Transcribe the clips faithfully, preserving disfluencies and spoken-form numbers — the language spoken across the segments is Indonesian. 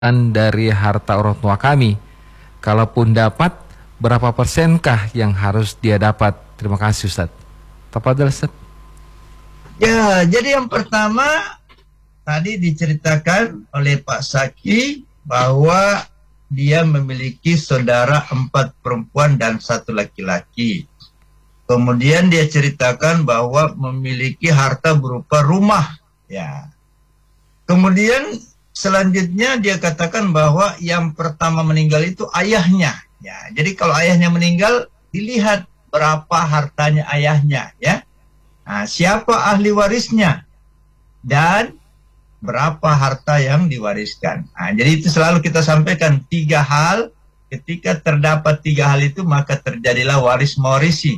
dari harta orang tua kami? Kalaupun dapat, berapa persenkah yang harus dia dapat? Terima kasih Ustaz. Tafadhol Ustaz. Ya, jadi yang pertama tadi diceritakan oleh Pak Saki bahwa dia memiliki saudara empat perempuan dan satu laki-laki. Kemudian dia ceritakan bahwa memiliki harta berupa rumah. Ya. Kemudian selanjutnya dia katakan bahwa yang pertama meninggal itu ayahnya. Ya, jadi kalau ayahnya meninggal, dilihat berapa hartanya ayahnya, ya. Nah, siapa ahli warisnya dan berapa harta yang diwariskan. Nah, jadi itu selalu kita sampaikan tiga hal. Ketika terdapat tiga hal itu, maka terjadilah waris mewarisi.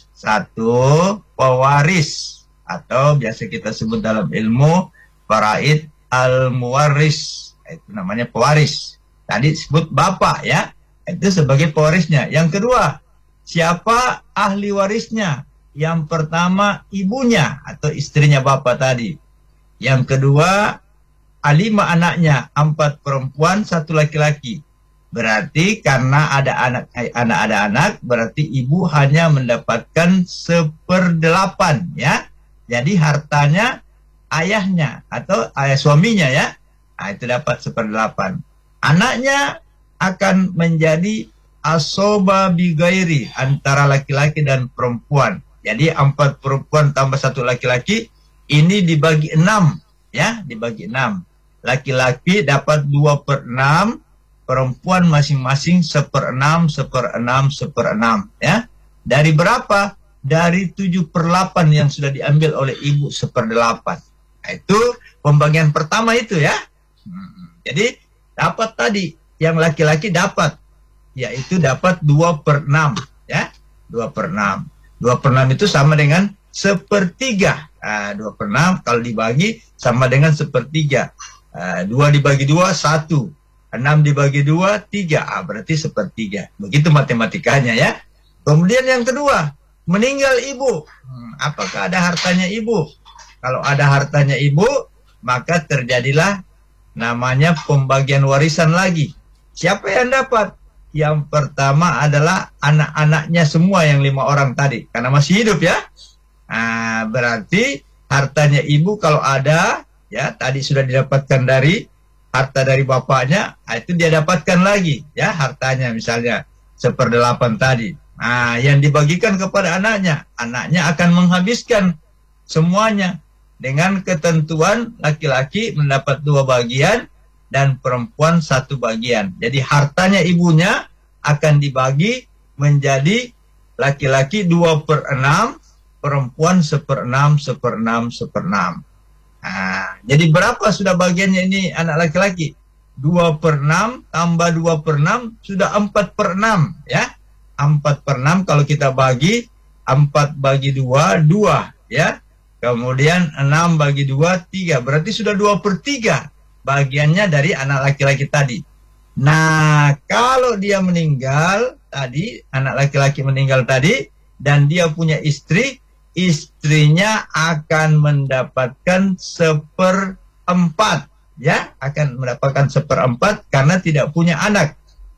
Satu, pewaris atau biasa kita sebut dalam ilmu faraid al-muwaris. Itu namanya pewaris. Tadi sebut bapak, ya. Itu sebagai pewarisnya. Yang kedua, siapa ahli warisnya? Yang pertama, ibunya atau istrinya bapak tadi. Yang kedua, lima anaknya, empat perempuan, satu laki-laki. Berarti karena ada anak, anak ada anak, berarti ibu hanya mendapatkan seperdelapan, ya. Jadi hartanya ayahnya atau ayah suaminya, ya. Nah, itu dapat seperdelapan. Anaknya akan menjadi asoba bigairi antara laki-laki dan perempuan. Jadi empat perempuan tambah satu laki-laki, ini dibagi enam, ya, dibagi enam. Laki-laki dapat dua per enam, perempuan masing-masing seperenam, seperenam, seperenam, ya. Dari berapa? Dari tujuh per delapan yang sudah diambil oleh ibu seperdelapan. Nah, itu pembagian pertama itu, ya. Hmm. Jadi dapat tadi, yang laki-laki dapat, yaitu dapat dua per enam, ya, dua per enam. dua per enam itu sama dengan sepertiga. Nah, dua per enam kalau dibagi sama dengan sepertiga. Uh, dua dibagi dua, satu. enam dibagi dua, tiga. Ah, berarti sepertiga. Begitu matematikanya, ya. Kemudian yang kedua, meninggal ibu. Hmm, apakah ada hartanya ibu? Kalau ada hartanya ibu, maka terjadilah namanya pembagian warisan lagi. Siapa yang dapat? Yang pertama adalah anak-anaknya semua yang lima orang tadi. Karena masih hidup, ya. Nah, berarti hartanya ibu kalau ada, ya, tadi sudah didapatkan dari harta dari bapaknya, nah, itu dia dapatkan lagi, ya, hartanya misalnya seperdelapan tadi. Nah, yang dibagikan kepada anaknya, anaknya akan menghabiskan semuanya dengan ketentuan laki-laki mendapat dua bagian dan perempuan satu bagian. Jadi hartanya ibunya akan dibagi menjadi laki-laki dua per enam, perempuan seperenam, seperenam, seperenam. Nah, jadi berapa sudah bagiannya ini anak laki-laki? dua per enam tambah dua per enam sudah empat per enam, ya. empat per enam kalau kita bagi, empat bagi dua, dua, ya. Kemudian enam bagi dua, tiga. Berarti sudah dua per tiga bagiannya dari anak laki-laki tadi. Nah, kalau dia meninggal tadi, anak laki-laki meninggal tadi, dan dia punya istri, istrinya akan mendapatkan seperempat, ya, akan mendapatkan seperempat karena tidak punya anak.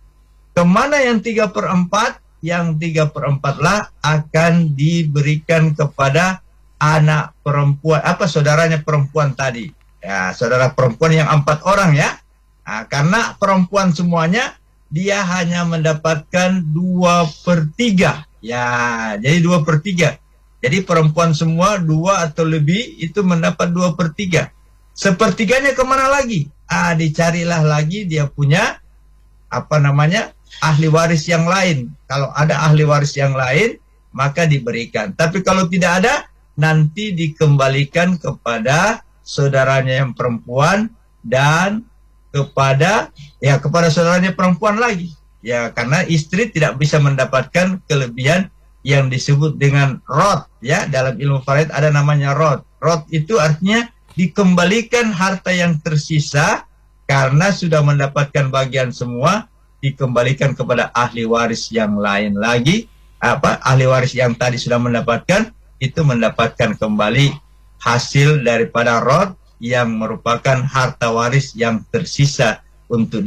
Kemana yang tiga per empat? Yang tiga per empat lah akan diberikan kepada anak perempuan, apa saudaranya perempuan tadi. Ya, saudara perempuan yang empat orang, ya. Nah, karena perempuan semuanya, dia hanya mendapatkan dua per tiga. Ya, jadi dua per tiga. Jadi perempuan semua dua atau lebih itu mendapat dua per tiga. Sepertiganya kemana lagi? Ah, dicarilah lagi dia punya apa namanya ahli waris yang lain. Kalau ada ahli waris yang lain, maka diberikan. Tapi kalau tidak ada, nanti dikembalikan kepada saudaranya yang perempuan dan kepada ya kepada saudaranya perempuan lagi. Ya, karena istri tidak bisa mendapatkan kelebihan yang disebut dengan rod, ya. Dalam ilmu faraid ada namanya rod. Rod itu artinya dikembalikan harta yang tersisa karena sudah mendapatkan bagian semua, dikembalikan kepada ahli waris yang lain lagi. Apa ahli waris yang tadi sudah mendapatkan itu mendapatkan kembali hasil daripada rod yang merupakan harta waris yang tersisa untuk